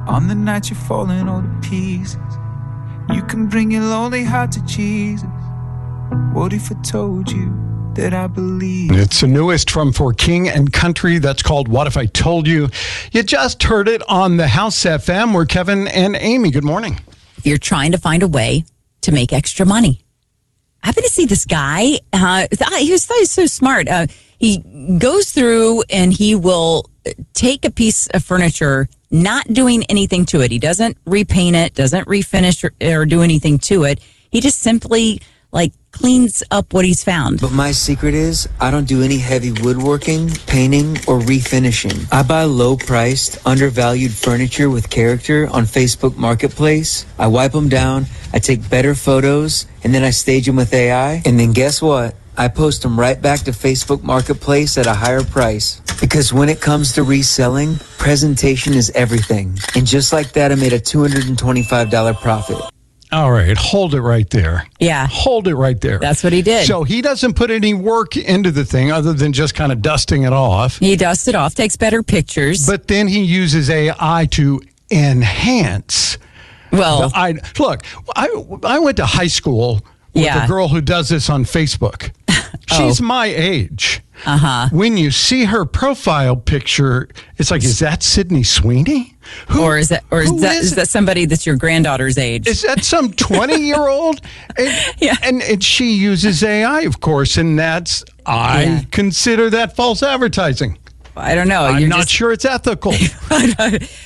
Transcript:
On the night you're falling all to pieces, you can bring your lonely heart to Jesus. What if I told you that I believe? It's the newest from For King and Country. That's called What If I Told You. You just heard it on the House FM. We're Kevin and Amy. Good morning. If you're trying to find a way to make extra money. I happened to see this guy. He was so smart. He goes through and he will take a piece of furniture, not doing anything to it. He doesn't repaint it, doesn't refinish or do anything to it. He just simply cleans up what he's found. But my secret is I don't do any heavy woodworking, painting, or refinishing. I buy low-priced, undervalued furniture with character on Facebook Marketplace. I wipe them down, I take better photos, and then I stage them with AI. And then guess what? I post them right back to Facebook Marketplace at a higher price. Because when it comes to reselling, presentation is everything. And just like that, I made a $225 profit. All right, hold it right there. Yeah. Hold it right there. That's what he did. So he doesn't put any work into the thing other than just kind of dusting it off. He dusts it off, takes better pictures. But then he uses AI to enhance. Well, I went to high school with a girl who does this on Facebook. She's my age. Uh-huh. When you see her profile picture, it's like, is that Sydney Sweeney? Is that somebody that's your granddaughter's age? Is that some 20-year-old? Yeah. And she uses AI, of course, and I consider that false advertising. I don't know. I'm not sure it's ethical.